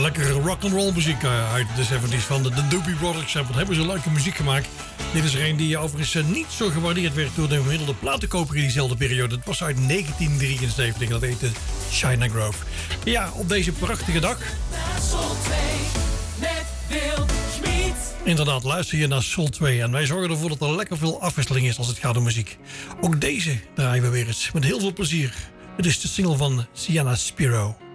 lekkere rock'n'roll muziek uit de 70's van de Doobie Brothers. Wat hebben ze leuke muziek gemaakt. Dit is er een die overigens niet zo gewaardeerd werd door de gemiddelde platenkoper in diezelfde periode. Het was uit 1973 en dat heette China Grove. Ja, op deze prachtige dag. Inderdaad, luister je naar Soul 2 en wij zorgen ervoor dat er lekker veel afwisseling is als het gaat om muziek. Ook deze draaien we weer eens met heel veel plezier. Het is de single van Sienna Spiro.